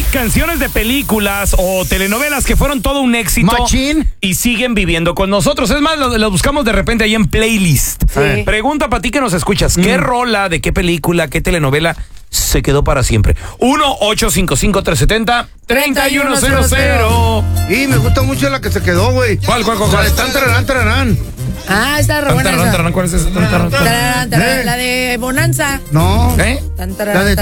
Canciones de películas o telenovelas que fueron todo un éxito. Machín. Y siguen viviendo con nosotros. Es más, las buscamos de repente ahí en playlist. Sí. Pregunta para ti que nos escuchas. ¿Qué rola, de qué película, qué telenovela se quedó para siempre? 1-855-370-3100. Y me gusta mucho la que se quedó, güey. ¿Cuál? La de tan tararán, tararán. Ah, está re buena esa. ¿Cuál es esa? Tararán, tararán, la de Bonanza. No. ¿Eh? Tan, tararán, La de